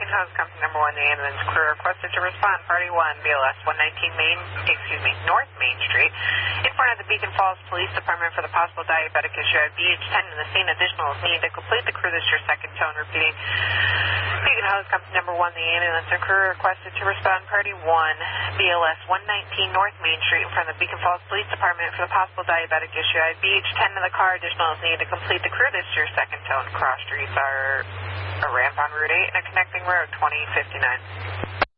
House Company number 1, the ambulance crew requested to respond. Party 1, BLS 119 North Main Street, in front of the Beacon Falls Police Department for the possible diabetic issue at BH10 in the scene. Additional is needed to complete the crew. This is your second tone. Repeating. Beacon House Company number 1, the ambulance crew requested to respond. Party 1, BLS 119 North Main Street, in front of the Beacon Falls Police Department for the possible diabetic issue at BH10 in the car. Additional is needed to complete the crew. This is your second tone. Cross streets are a ramp on Route 8 and a connecting road 2059.